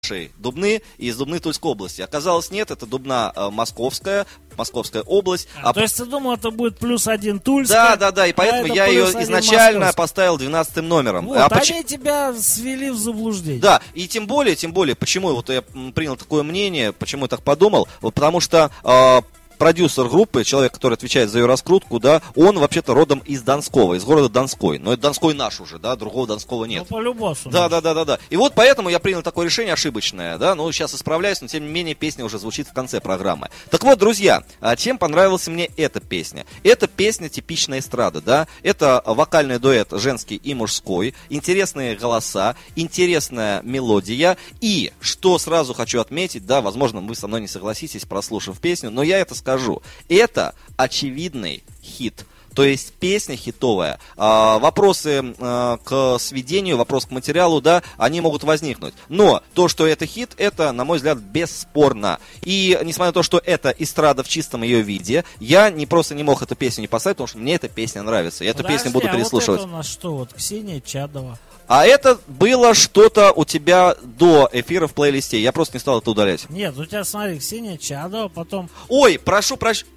Дубны из Дубны Тульской области. Оказалось, нет, это Дубна Московская область. То есть ты думал, это будет +1 Тульская? Да, и поэтому я ее изначально поставил 12 номером. Вот, они тебя свели в заблуждение. Да, и тем более, почему вот я принял такое мнение, почему я так подумал, вот потому что продюсер группы, человек, который отвечает за ее раскрутку, да, он вообще-то родом из Донского, из города Донской. Но это Донской наш уже, да, другого Донского нет. Ну, по-любому. Да. И вот поэтому я принял такое решение ошибочное, да, ну, сейчас исправляюсь, но тем не менее песня уже звучит в конце программы. Так вот, друзья, чем понравилась мне эта песня? Эта песня типичная эстрада, да, это вокальный дуэт женский и мужской, интересные голоса, интересная мелодия, и, что сразу хочу отметить, да, возможно, вы со мной не согласитесь, прослушав песню, но я это скажу. Это очевидный хит. То есть песня хитовая. Вопросы к сведению, вопрос к материалу, да, они могут возникнуть. Но то, что это хит, это, на мой взгляд, бесспорно. И несмотря на то, что это эстрада в чистом ее виде, я просто не мог эту песню не поставить, потому что мне эта песня нравится. Я эту песню буду переслушивать. Вот это у нас что, вот Ксения Чадова. А это было что-то у тебя до эфира в плейлисте. Я просто не стал это удалять. Нет, у тебя, смотри, Ксения Чадова, потом... Ой, прошу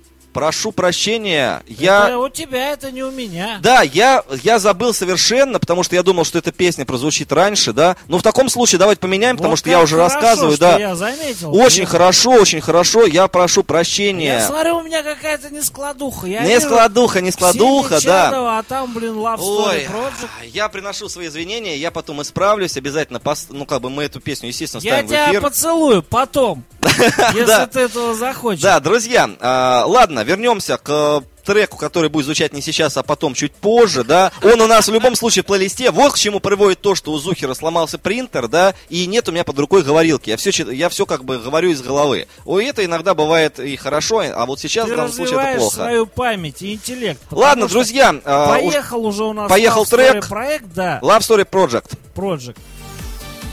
прощения, это у тебя, это не у меня. Да, я забыл совершенно, потому что я думал, что эта песня прозвучит раньше, да. Но в таком случае давайте поменяем, потому что я уже рассказываю, да. Я заметил. Очень хорошо, я прошу прощения. Я смотрю, у меня какая-то нескладуха. Не складуха, да. Чадова, а там, Love Story Project. Я приношу свои извинения, я потом исправлюсь, обязательно, мы эту песню, естественно, ставим в эфир. Я тебя поцелую потом, если ты этого захочешь. Да, друзья, ладно, вернемся к треку, который будет звучать не сейчас, а потом, чуть позже, да. Он у нас в любом случае в плейлисте. Вот к чему приводит то, что у Зухера сломался принтер, да, и нет у меня под рукой говорилки. Я все как бы говорю из головы. Это иногда бывает и хорошо, а вот сейчас в данном случае это плохо. Ты развиваешь свою память и интеллект. Ладно, друзья. Поехал уже у нас трек. Проект, да. Love Story Project.